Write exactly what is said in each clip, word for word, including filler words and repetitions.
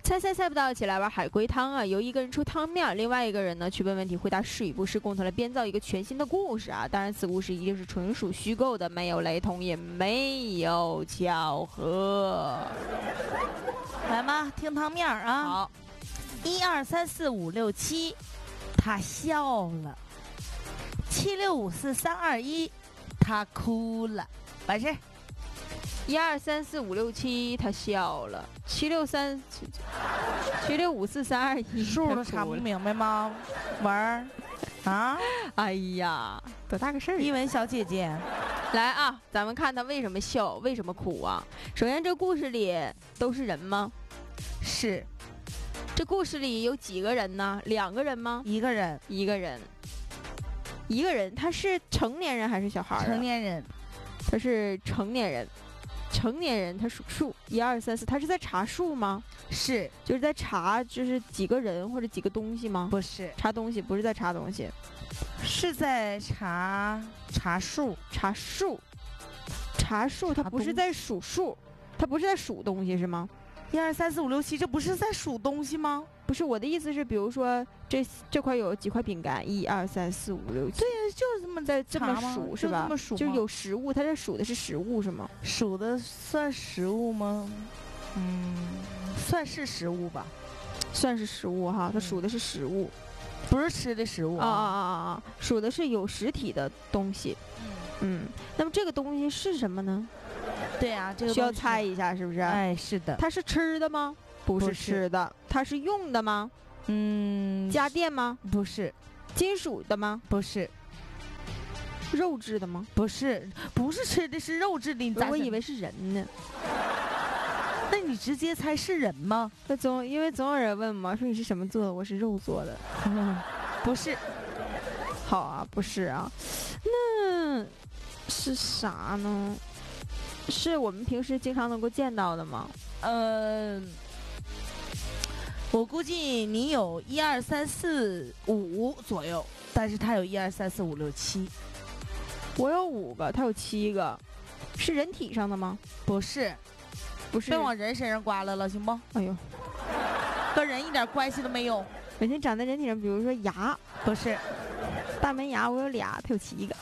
猜猜猜不到，一起来玩海龟汤啊！由一个人出汤面，另外一个人呢去问问题，回答是与不是，共同来编造一个全新的故事啊！当然，此故事一定是纯属虚构的，没有雷同，也没有巧合。 来嘛，听汤面啊！ 好， 一二三四五六七，他笑了。七六五四三二一，他哭了。完事。 一二三四五六七，他笑了。七六三七六五四三二一， 数都查不明白吗？玩儿啊！ 哎呀，多大个事儿！ 一文小姐姐， 来啊，咱们看他为什么笑，为什么哭啊？首先，这故事里都是人吗？ 是。 这故事里有几个人呢？两个人吗？ 一个人。 一个人。一个人，他是成年人还是小孩？ 成年人。 他是成年人。成年人他数数，一二三四，他是在查数吗？ 是， 就是在查，就是几个人或者几个东西吗？ 不是， 查东西，不是在查东西， 是在查查数， 查数，查数，他不是在数数，他不是在数东西是吗？ 一二三四五六七，这不是在数东西吗？ 不是，我的意思是，比如说这这块有几块饼干，一二三四五六七， 对呀，就是这么在这么数是吧？ 这么数， 就有食物，他这数的是食物是吗？ 数的算食物吗？嗯，算是食物吧， 算是食物哈，他数的是食物， 嗯、不是吃的食物啊啊啊啊啊，数的是有实体的东西。嗯嗯，那么这个东西是什么呢？ 对呀、啊，这个需要猜一下是不是？ 哎，是的。 它是吃的吗？不是吃的。它是用的吗？ 嗯， 家电吗？ 不是。 金属的吗？ 不是。 肉质的吗？ 不是，不是吃的，是肉质的。你咋？ 我以为是人呢。 那你直接猜是人吗？ 那总因为总有人问嘛，说你是什么做的？我是肉做的。 不是。 好啊，不是啊。那是啥呢？是我们平时经常能够见到的吗？ 呃，我估计你有一二三四五左右，但是他有一二三四五六七。 我有五个，他有七个，是人体上的吗？ 不是， 不是， 别往人身上刮了了，行不？ 哎呦， 跟人一点关系都没有。 人家长在人体上，比如说牙， 不是， 大门牙我有俩，他有七个。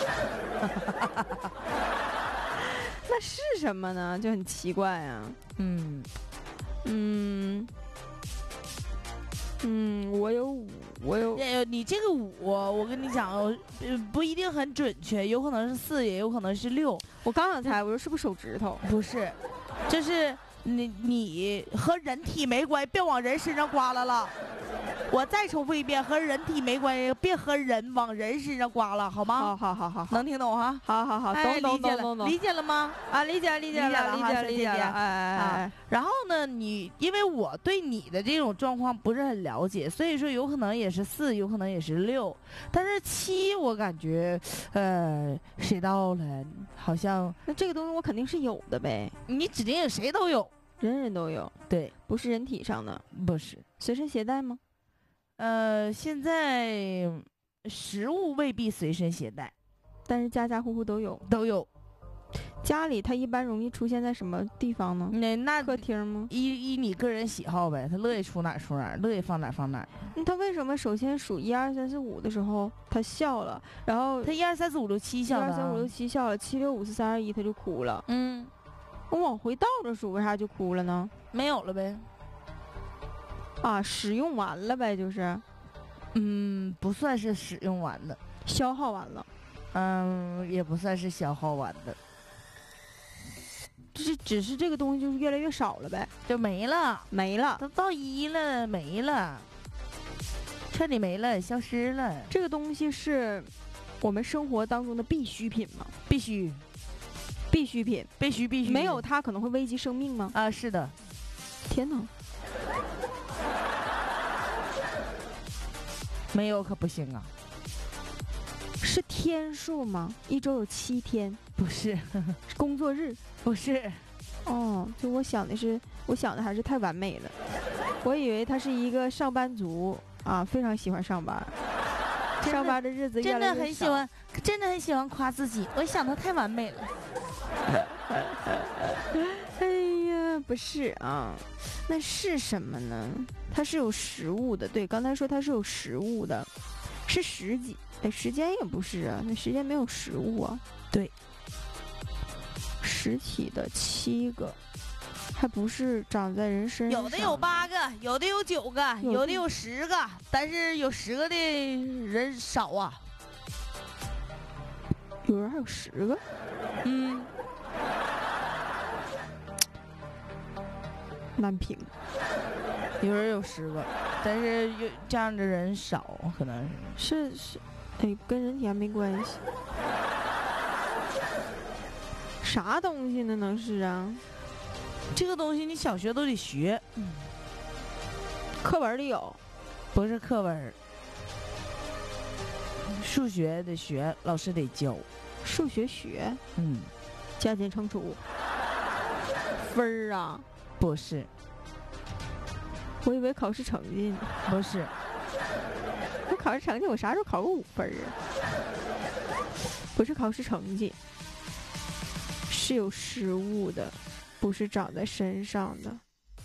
那是什么呢？就很奇怪啊。 嗯嗯嗯，我有五，我有。 呃，你这个五，我跟你讲，呃，不一定很准确，有可能是四，也有可能是六。 我刚想猜，我说是不是手指头？ 不是，就是你你和人体没关系，别往人身上刮了了。我再重复一遍，和人体没关系，别和人往人身上刮了，好吗？ 好好好好， 能听懂哈？ 好好好， 哎、 懂懂懂懂懂， 理解了吗？ 啊，理解理解了，理解理解了，哎哎哎。 然后呢，你因为我对你的这种状况不是很了解，所以说有可能也是四，有可能也是六，但是七我感觉，呃，谁到了？好像那这个东西我肯定是有的呗， 你指定谁都有， 人人都有， 对， 不是人体上的， 不是随身携带吗？ 呃，现在食物未必随身携带， 但是家家户户都有， 都有。 家里它一般容易出现在什么地方呢？ 那那客厅吗？ 依依你个人喜好呗，他乐意出哪儿出哪儿，乐意放哪儿放哪儿。 那他为什么首先数一二三四五的时候他笑了，然后他一二三四五六七笑了， 一二三五六七笑了，七六五四三二一他就哭了。 嗯， 我往回倒着数，为啥就哭了呢？ 没有了呗。 啊，使用完了呗，就是， 嗯，不算是使用完的， 消耗完了， 嗯，也不算是消耗完的， 就是只是这个东西就是越来越少了呗， 就没了， 没了， 都到一了，没了，彻底没了，消失了。 这个东西是我们生活当中的必需品吗？ 必须， 必需品， 必须必须， 没有它可能会危及生命吗？ 啊，是的。 天哪！ 没有可不行啊！ 是天数吗？一周有七天？ 不是， 是工作日？ 不是。 哦，就我想的是，我想的还是太完美了。我以为他是一个上班族啊，非常喜欢上班，上班的日子越来越少， 真的很喜欢，真的很喜欢夸自己。我想的太完美了。 哎呀， 不是啊，那是什么呢？它是有实物的，对，刚才说它是有实物的，是时几？哎，时间也不是啊，那时间没有实物啊。 对， 实体的七个，还不是长在人身上。 有的有八个，有的有九个， 有的有的有十个，但是有十个的人少啊。 有人还有十个？ 嗯， 难评。 有人有十个，但是有这样的人少，可能是是是，哎，跟人体还没关系。啥东西呢？能是啊？ 这个东西你小学都得学， 嗯，课文里有， 不是课文，数学得学，老师得教。 数学学， 嗯， 加减乘除，分儿啊？ 不是， 我以为考试成绩呢。 不是， 我考试成绩，我啥时候考过五分啊？不是考试成绩，是有实物的，不是长在身上的。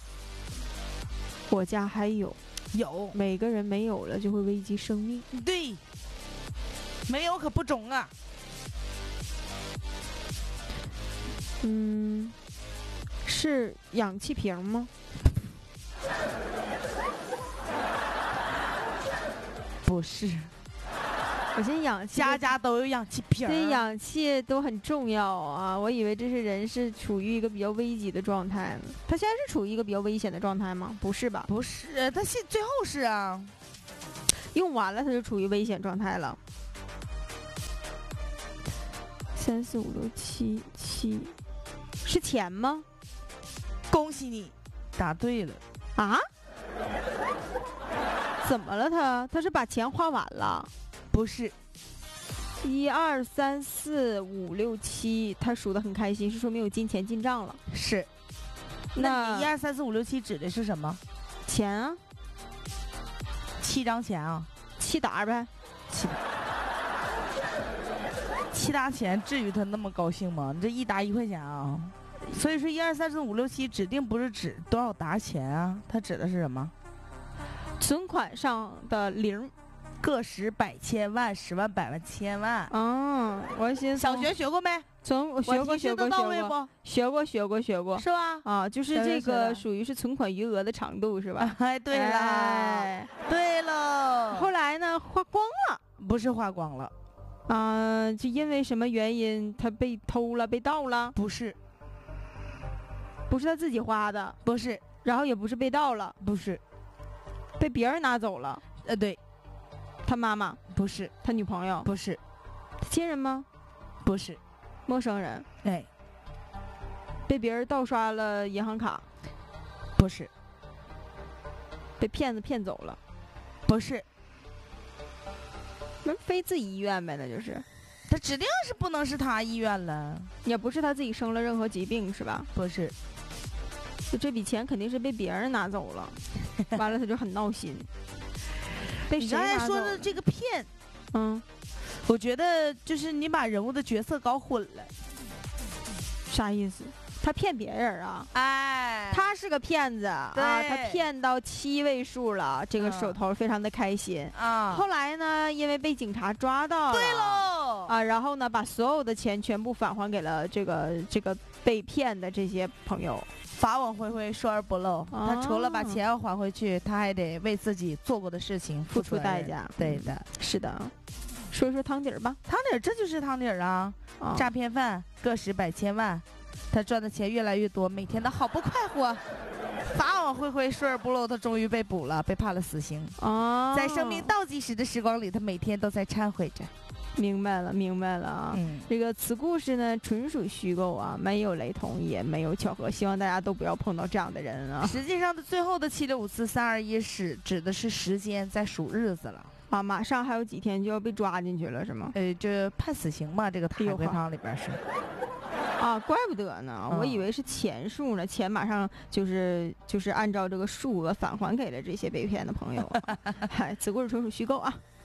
我家还有， 有， 每个人没有了就会危及生命。 对，没有可不中啊。 嗯，是氧气瓶吗？ 不是， 我现在氧气家家都有氧气瓶。 对，氧气都很重要啊！我以为这是人是处于一个比较危急的状态呢。他现在是处于一个比较危险的状态吗？不是吧？ 不是，他现最后是啊， 用完了他就处于危险状态了。三四五六七七，是钱吗？ 恭喜你，答对了。 啊？怎么了他？他是把钱花完了？ 不是， 一二三四五六七，他数得很开心，是说明有金钱进账了。 是。那你一二三四五六七指的是什么？ 钱啊， 七张钱啊， 七沓呗。 七七沓钱，至于他那么高兴吗？你这一沓一块钱啊。所以说一二三四五六七指定不是指多少沓钱啊，它指的是什么？ 存款上的零， 个十百千万十万百万千万。 嗯，我寻思小学学过没？ 从我学过学过学过学过学过学过是吧？ 啊，就是这个属于是存款余额的长度是吧？ 哎，对了， 哎、 对了。 后来呢，花光了， 不是花光了， 啊、呃，就因为什么原因他被偷了被盗了？ 不是， 不是他自己花的， 不是， 然后也不是被盗了， 不是。 被别人拿走了， 呃，对， 他妈妈不是， 他女朋友不是， 他亲人吗？ 不是， 陌生人。 哎， 被别人盗刷了银行卡， 不是， 被骗子骗走了， 不是， 那非自己医院呗，那就是他指定是不能是他医院了， 也不是他自己生了任何疾病是吧？ 不是， 就这笔钱肯定是被别人拿走了。完了他就很闹心。被你刚才说的这个骗， 嗯， 我觉得就是你把人物的角色搞混了。 啥意思？他骗别人啊？ 哎， 他是个骗子啊！他骗到七位数了，这个手头非常的开心啊。 后来呢，因为被警察抓到了， 对喽啊，然后呢，把所有的钱全部返还给了这个这个被骗的这些朋友。 法网恢恢，疏而不漏。 啊、 他除了把钱要还回去，他还得为自己做过的事情付出代价。 对的、 嗯，是的。说一说汤底儿吧。 汤底儿，这就是汤底儿啊！哦、诈骗犯个十百千万，他赚的钱越来越多，每天都好不快活。法网恢恢，疏而不漏，他终于被捕了，被判了死刑。 哦， 在生命倒计时的时光里，他每天都在忏悔着。 明白了，明白了啊！ 嗯， 这个此故事呢，纯属虚构啊，没有雷同，也没有巧合，希望大家都不要碰到这样的人啊。 实际上，的最后的七六五四三二一是指的是时间，在数日子了啊，马上还有几天就要被抓进去了，是吗？ 呃，这判死刑嘛，这个海龟汤里边是。 啊，怪不得呢，我以为是钱数呢，钱马上就是就是按照这个数额返还给了这些被骗的朋友、啊。嗨，此故事纯属虚构啊。